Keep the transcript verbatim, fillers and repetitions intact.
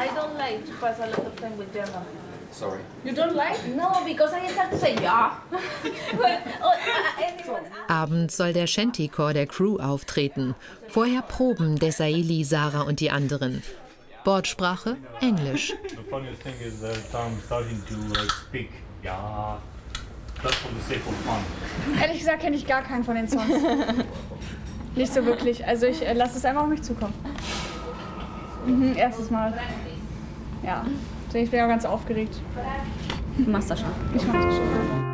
I don't like to pass a lot of time with German. Sorry. You don't like? No, because I start to say ja. Abends soll der Shanty-Chor der Crew auftreten. Vorher proben Desailly, Sarah und die anderen. Bordsprache Englisch. The funniest thing is that I'm starting to like speak. Ja. Just for the sake of fun. Ehrlich gesagt kenne ich gar keinen von den Songs. Nicht so wirklich. Also ich äh, lasse es einfach auf mich zukommen. Mhm, erstes Mal. Ja. Ich bin ja ganz aufgeregt. Du machst das schon. Ich mach das schon.